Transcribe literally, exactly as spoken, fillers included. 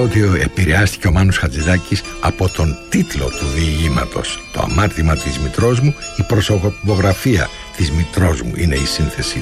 ότι επηρεάστηκε ο Μάνος Χατζηδάκης από τον τίτλο του διηγήματος. Το αμάρτημα της μητρός μου, η προσωπογραφία της μητρός μου είναι η σύνθεση